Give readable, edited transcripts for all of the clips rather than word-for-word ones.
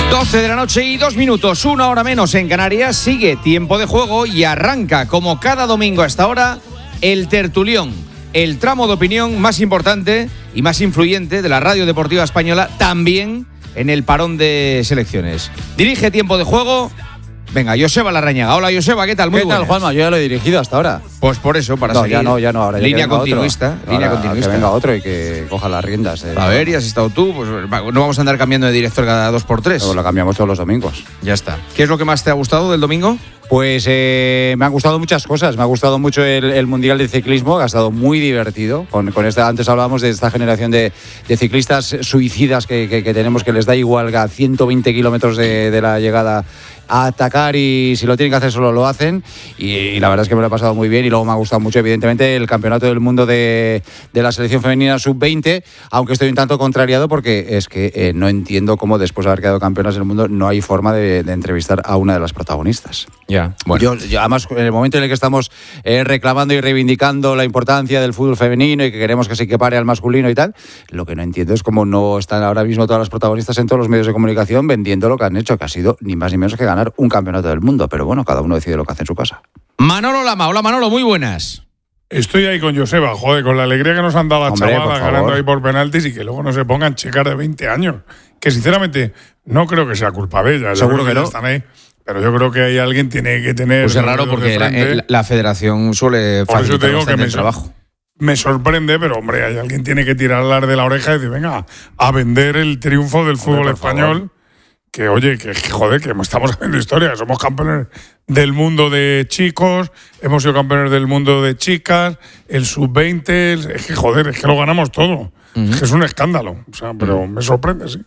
12 de la noche y 2 minutos, 1 hora menos en Canarias. Sigue tiempo de juego y arranca, como cada domingo a esta hora, el tertulión, el tramo de opinión más importante y más influyente de la radio deportiva española, también en el parón de selecciones. Dirige tiempo de juego. Venga, Joseba Larrañaga. Hola, Joseba, ¿qué tal? Muy buenas. ¿Qué tal, Juanma? Yo ya lo he dirigido hasta ahora. Pues por eso, para seguir. Ya no, ahora línea continuista. Línea continuista. Que venga otro y que coja las riendas. A ver, y has estado tú. Pues no vamos a andar cambiando de director cada 2x3. Pues lo cambiamos todos los domingos. Ya está. ¿Qué es lo que más te ha gustado del domingo? Pues me han gustado muchas cosas. Me ha gustado mucho el Mundial de Ciclismo, que ha estado muy divertido. Con antes hablábamos de esta generación de ciclistas suicidas que tenemos, que les da igual a 120 kilómetros de la llegada a atacar, y si lo tienen que hacer solo lo hacen, y la verdad es que me lo he pasado muy bien. Y luego me ha gustado mucho, evidentemente, el campeonato del mundo de la selección femenina sub-20, aunque estoy un tanto contrariado porque es que no entiendo cómo, después de haber quedado campeonas del mundo, no hay forma de entrevistar a una de las protagonistas. Ya, bueno. Yo, además, en el momento en el que estamos reclamando y reivindicando la importancia del fútbol femenino y que queremos que se equipare al masculino y tal, lo que no entiendo es cómo no están ahora mismo todas las protagonistas en todos los medios de comunicación vendiendo lo que han hecho, que ha sido ni más ni menos que ganar un campeonato del mundo. Pero bueno, cada uno decide lo que hace en su casa. Manolo Lama. Hola, Manolo, muy buenas. Estoy ahí con Joseba, joder, con la alegría que nos han dado la chavala ganando ahí por penaltis, y que luego no se pongan chicas de 20 años. Que sinceramente no creo que sea culpa de ellas. Seguro que no. Están ahí. Pero yo creo que ahí alguien tiene que tener... Pues es raro porque la federación suele facilitar bastante el trabajo. Me sorprende, pero hombre, hay alguien tiene que tirarlas de la oreja y decir, venga, a vender el triunfo del fútbol español. Que oye, que joder, que estamos haciendo historia, somos campeones del mundo de chicos, hemos sido campeones del mundo de chicas, el sub-20, es que joder, es que lo ganamos todo. Es que es un escándalo, o sea, pero me sorprende, sí.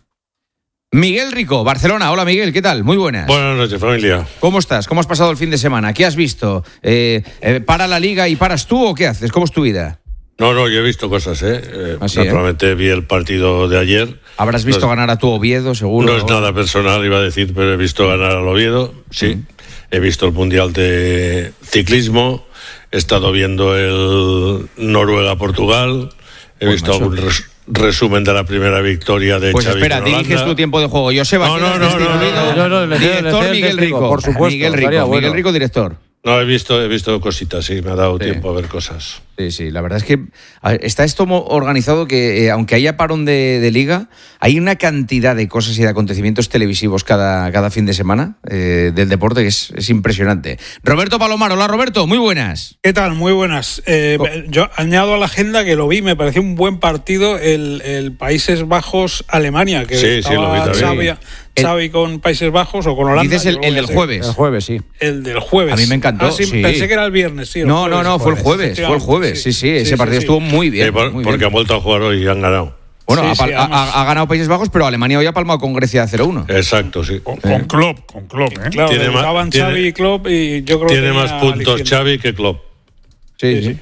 Miguel Rico, Barcelona. Hola, Miguel, ¿qué tal? Muy buenas. Buenas noches, familia. ¿Cómo estás? ¿Cómo has pasado el fin de semana? ¿Qué has visto? ¿Para la liga y paras tú o qué haces? ¿Cómo es tu vida? No, yo he visto cosas, naturalmente vi el partido de ayer. Habrás visto ganar a tu Oviedo, seguro. No es nada personal, iba a decir, pero he visto ganar al Oviedo, sí. He visto el Mundial de Ciclismo, he estado viendo el Noruega-Portugal, he visto algún resumen de la primera victoria de pues Xavi. Espera, diriges tu tiempo de juego. Joseba, no, director Miguel Rico. Por supuesto, Miguel Rico, director. No, he visto cositas, sí, me ha dado tiempo a ver cosas. Sí, la verdad es que está esto organizado que, aunque haya parón de liga, hay una cantidad de cosas y de acontecimientos televisivos cada fin de semana del deporte que es impresionante. Roberto Palomar, hola Roberto, muy buenas. ¿Qué tal? Muy buenas. Yo añado a la agenda que lo vi, me pareció un buen partido el Países Bajos-Alemania, que lo vi también. Xavi con Países Bajos o con Holanda. Dices el del jueves. El jueves, sí. El del jueves. A mí me encantó. Sí. Pensé que era el viernes, sí. No, fue el jueves. Fue el jueves, sí. Ese partido estuvo muy bien. Porque han vuelto a jugar hoy y han ganado. Bueno, ha ganado Países Bajos, pero Alemania hoy ha palmado con Grecia 0-1. Exacto, sí. Con Klopp, ¿eh? Claro, estaban Xavi y Klopp, y yo creo que tiene más puntos Xavi que Klopp. Sí.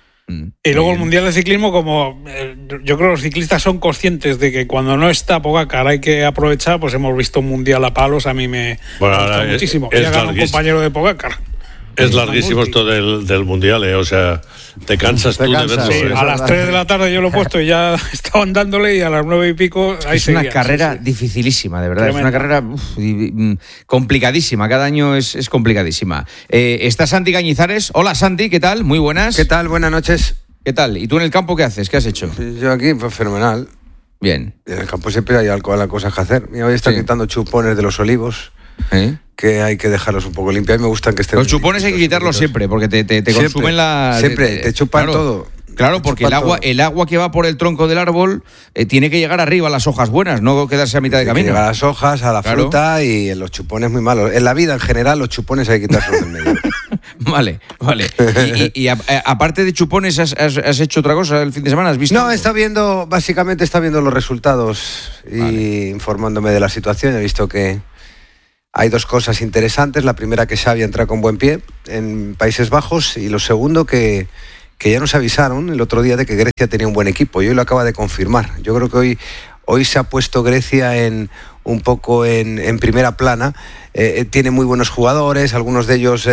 Y luego el Mundial de Ciclismo, como yo creo que los ciclistas son conscientes de que cuando no está Pogacar hay que aprovechar, pues hemos visto un Mundial a palos, a mí me gusta muchísimo. Y ha ganado un compañero de Pogacar. Es larguísimo esto del Mundial, o sea, te cansas tú de verlo. Sí, a las 3 de la tarde yo lo he puesto y ya estaban dándole, y a las 9 y pico ahí es una carrera dificilísima, de verdad. Tremendo. Es una carrera complicadísima, cada año es complicadísima. Está Santi Cañizares. Hola Santi, ¿qué tal? Muy buenas. ¿Qué tal? Buenas noches. ¿Qué tal? ¿Y tú en el campo qué haces? ¿Qué has hecho? Yo aquí, pues fenomenal. Bien. En el campo siempre hay cosas que hacer. Mira, hoy está quitando chupones de los olivos. Que hay que dejarlos un poco limpios. A mí me gustan que estén... Los chupones hay que quitarlos siempre, porque te consumen la... Siempre, te chupan todo. Claro, porque el agua que va por el tronco del árbol tiene que llegar arriba a las hojas buenas, no quedarse a mitad de camino. Llegar a las hojas, a la fruta, y en los chupones muy malos. En la vida en general los chupones hay que quitarlos del medio. Vale. Y aparte de chupones, ¿has hecho otra cosa el fin de semana? ¿Has visto? No, básicamente está viendo los resultados y informándome de la situación. He visto que hay dos cosas interesantes. La primera, que Xavi entra con buen pie en Países Bajos, y lo segundo, que ya nos avisaron el otro día de que Grecia tenía un buen equipo, y hoy lo acaba de confirmar. Yo creo que hoy se ha puesto Grecia un poco en primera plana. Tiene muy buenos jugadores, algunos de ellos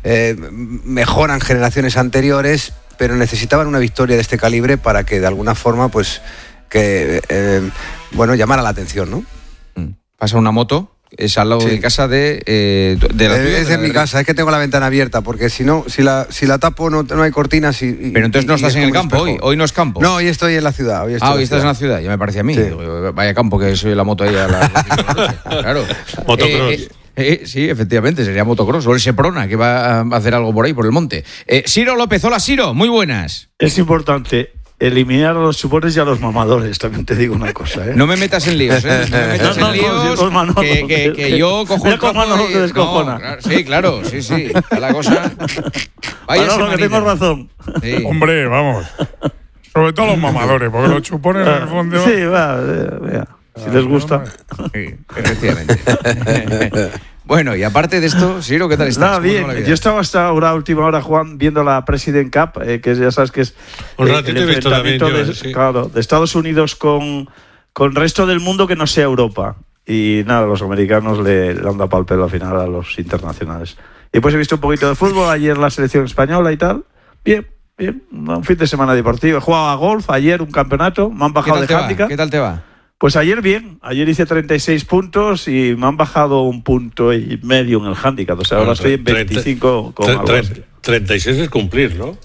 mejoran generaciones anteriores, pero necesitaban una victoria de este calibre para que de alguna forma llamara la atención, ¿no? Pasa una moto. Es al lado de casa de la tuya. Es de mi casa, es que tengo la ventana abierta, porque si no, si la tapo no hay cortinas Pero entonces no estás en el campo hoy no es campo. No, hoy estoy en la ciudad. Hoy estás en la ciudad, ya me parecía a mí. Sí. Vaya campo que soy la moto ahí a la... Claro. Motocross. Sí, efectivamente, sería motocross. O el Seprona, que va a hacer algo por ahí, por el monte. Ciro López, hola Ciro, muy buenas. Es importante eliminar a los chupones y a los mamadores, también te digo una cosa. No me metas en líos, No me metas en líos, que yo cojo mira el copo Manolo te descojona. Claro, sí. Está la cosa... Vaya Manolo, que tengo razón. Sí. Hombre, vamos. Sobre todo los mamadores, porque los chupones en el fondo... Sí, vea. Si les gusta. Sí, efectivamente. Bueno, y aparte de esto, Ciro, ¿qué tal estás? Nada, bien. Yo estaba hasta ahora, última hora, Juan, viendo la President Cup, que ya sabes que es Un ratito he visto también yo, de Estados Unidos con el resto del mundo que no sea Europa. Y nada, los americanos le han dado pal pelo al final a los internacionales. Y pues he visto un poquito de fútbol, ayer la selección española y tal. Bien. Un fin de semana deportivo. He jugado a golf, ayer un campeonato, me han bajado de handicap. ¿Qué tal te va? Pues ayer bien, ayer hice 36 puntos y me han bajado 1,5 puntos en el handicap, o sea, ahora estoy en 25 con algo así. 36 es cumplir, ¿no?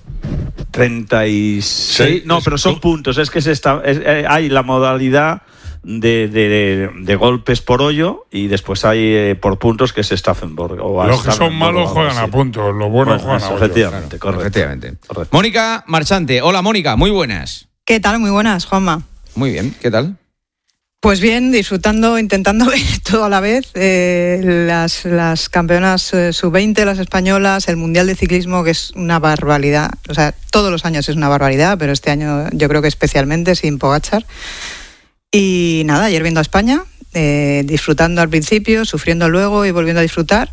36, no, pero son puntos, es que hay la modalidad de golpes por hoyo y después hay por puntos que es Staffenborg. Los que son malos juegan a puntos, los buenos juegan a hoyos. Efectivamente, correcto. Efectivamente. Mónica Marchante, hola Mónica, muy buenas. ¿Qué tal? Muy buenas, Juanma. Muy bien, ¿qué tal? Pues bien, disfrutando, intentando ver todo a la vez, las campeonas sub-20, las españolas, el Mundial de Ciclismo, que es una barbaridad. O sea, todos los años es una barbaridad, pero este año yo creo que especialmente sin Pogačar. Y nada, ayer viendo a España, disfrutando al principio, sufriendo luego y volviendo a disfrutar.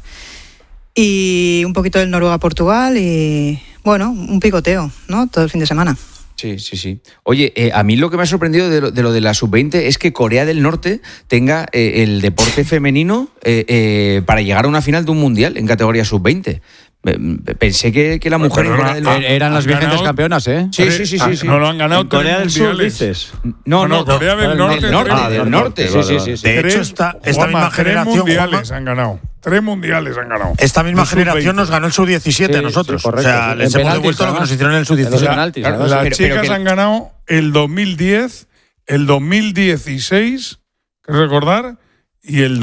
Y un poquito del Noruega-Portugal y, bueno, un picoteo, ¿no? Todo el fin de semana. Sí. Oye, a mí lo que me ha sorprendido de lo de la sub-20 es que Corea del Norte tenga el deporte femenino para llegar a una final de un mundial en categoría sub-20. Pensé que la mujer en Corea del Norte... Eran las vigentes campeonas, ¿eh? Sí. No lo han ganado. ¿En Corea del Sur dices? No, Corea del Norte. Del norte. Sí. De hecho, esta misma generación... 3 mundiales han ganado. 3 mundiales han ganado. Esta misma generación nos ganó el sub-17 a nosotros. Sí, correcto. O sea, les hemos devuelto lo que nos hicieron en el sub-17. Las chicas han ganado el 2010, el 2016, que recordar, y el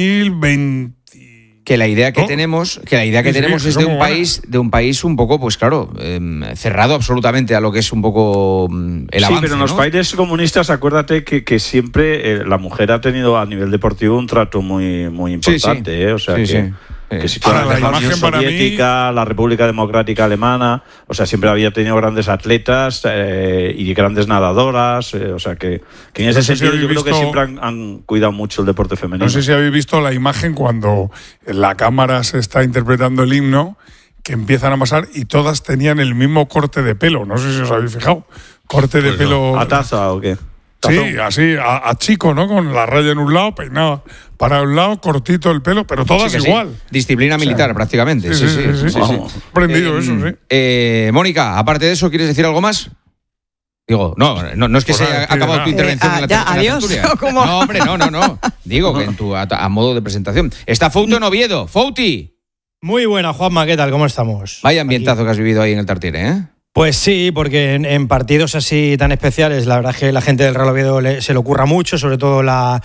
2020. Que la idea que tenemos es de un país un poco, pues claro, cerrado absolutamente a lo que es un poco el avance. Sí, pero en los países comunistas, acuérdate que siempre la mujer ha tenido a nivel deportivo un trato muy importante, sí. O sea que si tú Ahora, la Unión Soviética, la República Democrática Alemana, o sea, siempre había tenido grandes atletas y grandes nadadoras, o sea que en ese sentido yo creo que siempre han cuidado mucho el deporte femenino. No sé si habéis visto la imagen cuando en la cámara se está interpretando el himno, que empiezan a pasar y todas tenían el mismo corte de pelo, no sé si os habéis fijado. Corte de pelo... ¿A taza o qué? Sí, así, a chico, ¿no? Con la raya en un lado, peinada para un lado, cortito el pelo, pero todas igual. Sí. Disciplina militar, prácticamente. Sí. Aprendido eso, sí. Mónica, aparte de eso, ¿quieres decir algo más? Digo, no es que se haya acabado tu intervención en la tertulia. No, hombre, no. Digo que a modo de presentación. Está Fouto en Oviedo. Fouti. Muy buena, Juanma, ¿qué tal? ¿Cómo estamos? Vaya ambientazo que has vivido ahí en el Tartiere, ¿eh? Pues sí, porque en partidos así tan especiales, la verdad es que la gente del Real Oviedo se le ocurra mucho, sobre todo la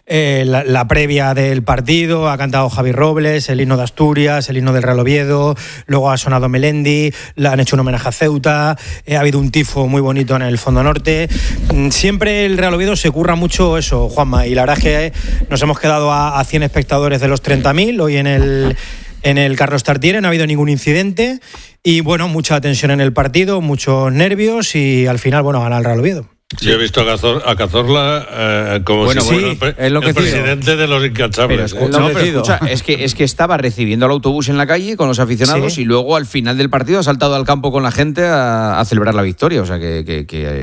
previa del partido. Ha cantado Javi Robles, el himno de Asturias, el himno del Real Oviedo, luego ha sonado Melendi, le han hecho un homenaje a Ceuta, ha habido un tifo muy bonito en el Fondo Norte. Siempre el Real Oviedo se curra mucho eso, Juanma, y la verdad es que nos hemos quedado a 100 espectadores de los 30.000 hoy en el Carlos Tartiere, no ha habido ningún incidente y bueno, mucha tensión en el partido, muchos nervios y al final, bueno, gana el Real Oviedo. Sí, he visto a Cazorla como si fuera el presidente de los incansables. Escucha, es que estaba recibiendo el autobús en la calle con los aficionados y luego al final del partido ha saltado al campo con la gente a celebrar la victoria. O sea que